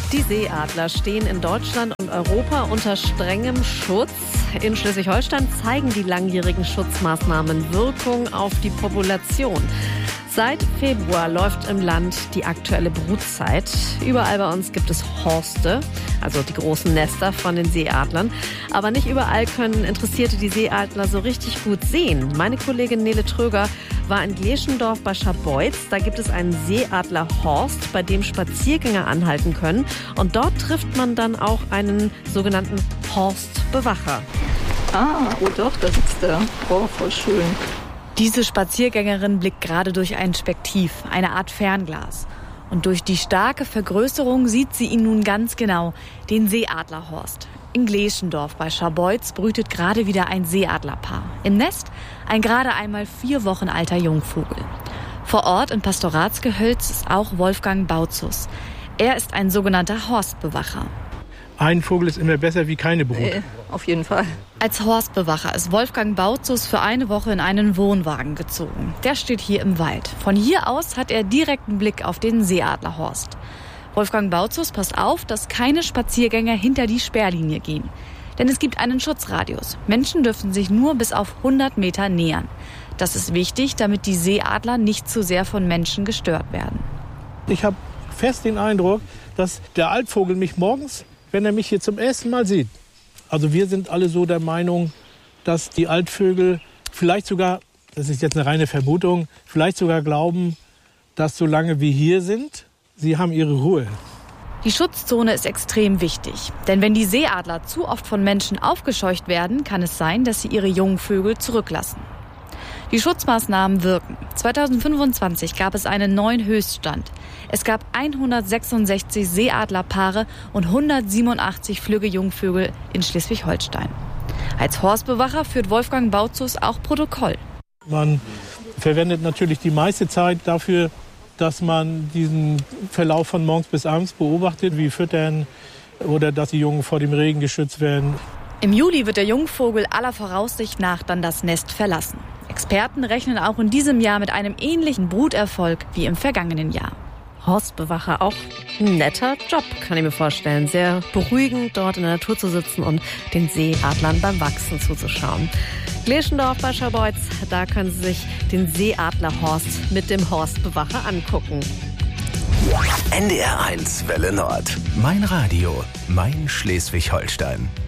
Die Seeadler stehen in Deutschland und Europa unter strengem Schutz. In Schleswig-Holstein zeigen die langjährigen Schutzmaßnahmen Wirkung auf die Population. Seit Februar läuft im Land die aktuelle Brutzeit. Überall bei uns gibt es Horste, also die großen Nester von den Seeadlern. Aber nicht überall können Interessierte die Seeadler so richtig gut sehen. Meine Kollegin Nele Tröger war in Gleschendorf bei Scharbeutz. Da gibt es einen Seeadlerhorst, bei dem Spaziergänger anhalten können. Und dort trifft man dann auch einen sogenannten Horstbewacher. Oh doch, da sitzt er. Oh, voll schön. Diese Spaziergängerin blickt gerade durch ein Spektiv, eine Art Fernglas. Und durch die starke Vergrößerung sieht sie ihn nun ganz genau, den Seeadlerhorst. In Gleschendorf bei Scharbeutz brütet gerade wieder ein Seeadlerpaar. Im Nest ein gerade einmal 4 Wochen alter Jungvogel. Vor Ort im Pastoratsgehölz ist auch Wolfgang Bautzus. Er ist ein sogenannter Horstbewacher. Ein Vogel ist immer besser wie keine Brut. Auf jeden Fall. Als Horstbewacher ist Wolfgang Bautzus für eine Woche in einen Wohnwagen gezogen. Der steht hier im Wald. Von hier aus hat er direkten Blick auf den Seeadlerhorst. Wolfgang Bautzus passt auf, dass keine Spaziergänger hinter die Sperrlinie gehen. Denn es gibt einen Schutzradius. Menschen dürfen sich nur bis auf 100 Meter nähern. Das ist wichtig, damit die Seeadler nicht zu sehr von Menschen gestört werden. Ich habe fest den Eindruck, dass der Altvogel mich morgens, wenn er mich hier zum ersten Mal sieht. Also wir sind alle so der Meinung, dass die Altvögel vielleicht sogar, das ist jetzt eine reine Vermutung, vielleicht sogar glauben, dass solange wir hier sind, sie haben ihre Ruhe. Die Schutzzone ist extrem wichtig. Denn wenn die Seeadler zu oft von Menschen aufgescheucht werden, kann es sein, dass sie ihre Jungvögel zurücklassen. Die Schutzmaßnahmen wirken. 2025 gab es einen neuen Höchststand. Es gab 166 Seeadlerpaare und 187 flügge Jungvögel in Schleswig-Holstein. Als Horstbewacher führt Wolfgang Bautzus auch Protokoll. Man verwendet natürlich die meiste Zeit dafür, dass man diesen Verlauf von morgens bis abends beobachtet, wie füttern oder dass die Jungen vor dem Regen geschützt werden. Im Juli wird der Jungvogel aller Voraussicht nach dann das Nest verlassen. Experten rechnen auch in diesem Jahr mit einem ähnlichen Bruterfolg wie im vergangenen Jahr. Horstbewacher, auch ein netter Job, kann ich mir vorstellen. Sehr beruhigend, dort in der Natur zu sitzen und den Seeadlern beim Wachsen zuzuschauen. Gleschendorf bei Scharbeutz, da können Sie sich den Seeadlerhorst mit dem Horstbewacher angucken. NDR 1 Welle Nord. Mein Radio, mein Schleswig-Holstein.